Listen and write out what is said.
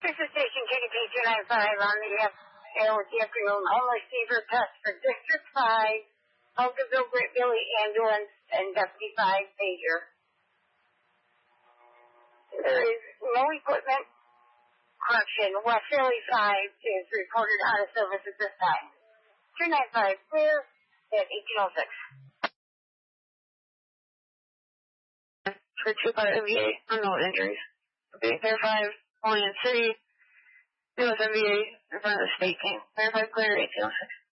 This is station KDP 295 on the afternoon. Home receiver test for District 5, Hulkerville, Great Billy Ambulance, and Deputy 5 Pager. There is no equipment. Correction, West Philly 5 is reported out of service at this time. 295 clear at 1806. For 2-5 MVA, unknown injuries. Okay, Fair 5, Orion City, US MVA in front of the state team. Fair 5 clear, 1806.